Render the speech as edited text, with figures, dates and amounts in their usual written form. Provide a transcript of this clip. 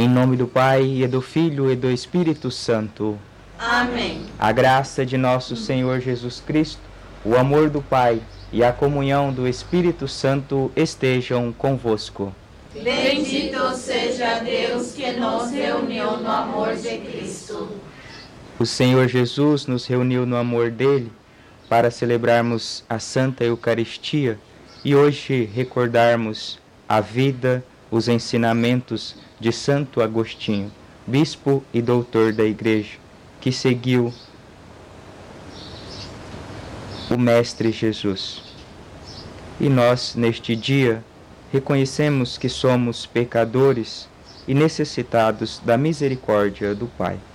Em nome do Pai, e do Filho, e do Espírito Santo. Amém. A graça de nosso Senhor Jesus Cristo, o amor do Pai e a comunhão do Espírito Santo estejam convosco. Bendito seja Deus que nos reuniu no amor de Cristo. O Senhor Jesus nos reuniu no amor dele para celebrarmos a Santa Eucaristia e hoje recordarmos a vida, os ensinamentos de Santo Agostinho, bispo e doutor da Igreja, que seguiu o Mestre Jesus. E nós, neste dia, reconhecemos que somos pecadores e necessitados da misericórdia do Pai.